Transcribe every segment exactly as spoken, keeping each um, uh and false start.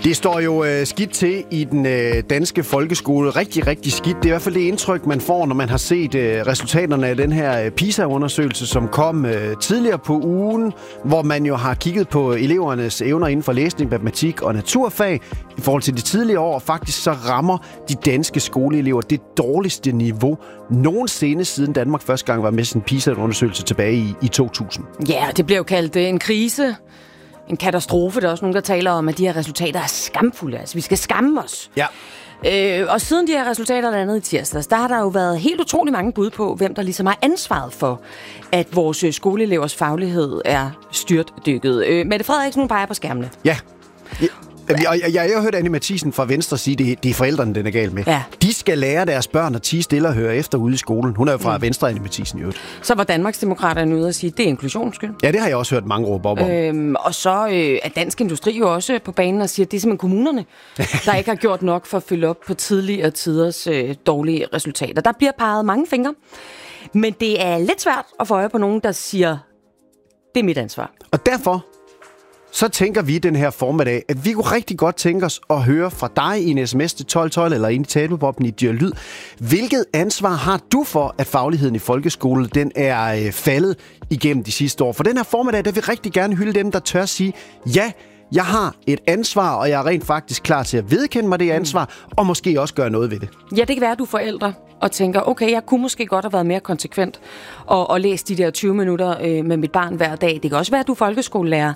Det står jo øh, skidt til i den øh, danske folkeskole. Rigtig, rigtig skidt. Det er i hvert fald det indtryk, man får, når man har set øh, resultaterne af den her øh, PISA-undersøgelse, som kom øh, tidligere på ugen, hvor man jo har kigget på elevernes evner inden for læsning, matematik og naturfag. I forhold til de tidligere år, faktisk så rammer de danske skoleelever det dårligste niveau nogensinde, siden Danmark første gang var med sådan en PISA-undersøgelse tilbage i, i to tusind. Ja, det blev jo kaldt en krise. En katastrofe. Der er også nogen, der taler om, at de her resultater er skamfulde. Altså, vi skal skamme os. Ja. Øh, og siden de her resultater landede i tirsdags, der har der jo været helt utrolig mange bud på, hvem der ligesom har ansvaret for, at vores skoleelevers faglighed er styrtdykket. Øh, Mette Frederiksen, hun peger på skærmene. Ja. ja. Jeg, jeg, jeg har hørt Anne Matthiesen fra Venstre sige, at det, det er forældrene, den er galt med. Ja. De skal lære deres børn at tie stille og høre efter ude i skolen. Hun er jo fra mm. Venstre, Anne Matthiesen i øvrigt. Så var Danmarksdemokraterne ude og sige, at det er inklusionsskyld. Ja, det har jeg også hørt mange råbe op om. Øhm, og så øh, er Dansk Industri jo også på banen og siger, at det er simpelthen kommunerne, der ikke har gjort nok for at følge op på tidligere tiders øh, dårlige resultater. Der bliver peget mange fingre, men det er lidt svært at få øje på nogen, der siger, det er mit ansvar. Og derfor så tænker vi den her formiddag, at vi kunne rigtig godt tænke os at høre fra dig i en sms til tolv tolv eller ind i talebobben i Dyr Lyd. Hvilket ansvar har du for, at fagligheden i folkeskolen den er øh, faldet igennem de sidste år? For den her formiddag, der vil vi rigtig gerne hylde dem, der tør sige, ja, jeg har et ansvar, og jeg er rent faktisk klar til at vedkende mig det ansvar, og måske også gøre noget ved det. Ja, det kan være, at du er forældre og tænker, okay, jeg kunne måske godt have været mere konsekvent og, og læst de der tyve minutter øh, med mit barn hver dag. Det kan også være, at du er folkeskolelærer,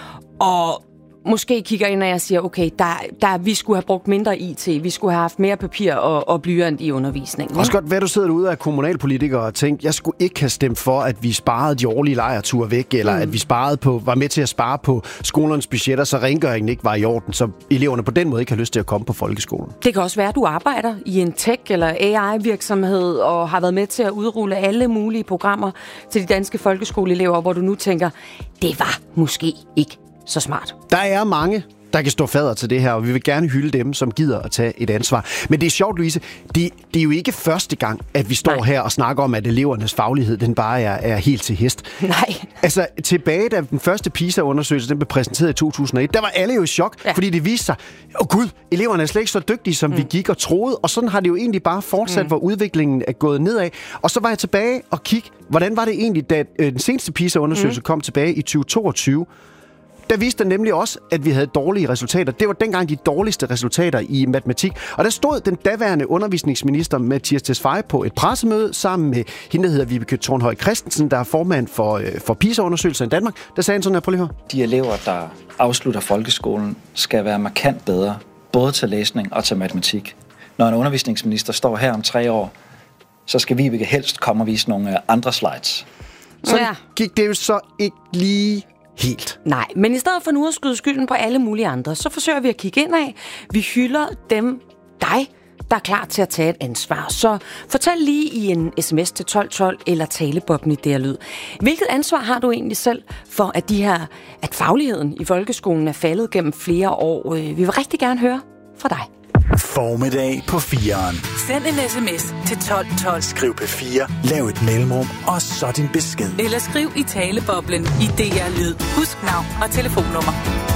og måske kigger ind, og jeg siger, okay, der, der, vi skulle have brugt mindre I T, vi skulle have haft mere papir og, og blyant i undervisningen. Også godt, hvad du sidder derude af kommunalpolitikere og tænker, jeg skulle ikke have stemt for, at vi sparede de årlige lejreture væk, eller mm. at vi sparede på, var med til at spare på skolernes budgetter, så rengøringen ikke var i orden, så eleverne på den måde ikke har lyst til at komme på folkeskolen. Det kan også være, at du arbejder i en tech- eller A I-virksomhed, og har været med til at udrulle alle mulige programmer til de danske folkeskoleelever, hvor du nu tænker, det var måske ikke så smart. Der er mange, der kan stå fader til det her, og vi vil gerne hylde dem, som gider at tage et ansvar. Men det er sjovt, Louise, det, det er jo ikke første gang, at vi står Nej. her og snakker om, at elevernes faglighed, den bare er, er helt til hest. Nej. Altså, tilbage da den første PISA-undersøgelse, den blev præsenteret i to tusind og et, der var alle jo i chok, ja. fordi det viste sig, åh oh, gud, eleverne er slet ikke så dygtige, som mm. vi gik og troede, og sådan har det jo egentlig bare fortsat, mm. hvor udviklingen er gået nedad. Og så var jeg tilbage og kigge, hvordan var det egentlig, da øh, den seneste PISA-undersøgelse mm. kom tilbage i tyve toogtyve. Der viste den nemlig også, at vi havde dårlige resultater. Det var dengang de dårligste resultater i matematik. Og der stod den daværende undervisningsminister Mattias Tesfaye på et pressemøde sammen med hende, der hedder Vibeke Thornhøj Christensen, der er formand for, øh, for PISA-undersøgelser i Danmark. Der sagde han sådan her, prøv lige at høre. De elever, der afslutter folkeskolen, skal være markant bedre, både til læsning og til matematik. Når en undervisningsminister står her om tre år, så skal Vibeke helst komme og vise nogle andre slides. Så ja. gik det jo så ikke lige helt. Nej, men i stedet for nu at skyde skylden på alle mulige andre, så forsøger vi at kigge ind af. Vi hylder dem, dig, der er klar til at tage et ansvar. Så fortæl lige i en sms til tolv tolv eller talebobben i Dyr Lyd. Hvilket ansvar har du egentlig selv for, at de her, at fagligheden i folkeskolen er faldet gennem flere år? Vi vil rigtig gerne høre fra dig. Formiddag på fireren. Send en sms til tolv tolv. Skriv P fire, lav et mellemrum, og så din besked. Eller skriv i taleboblen i D R Lyd. Husk navn og telefonnummer.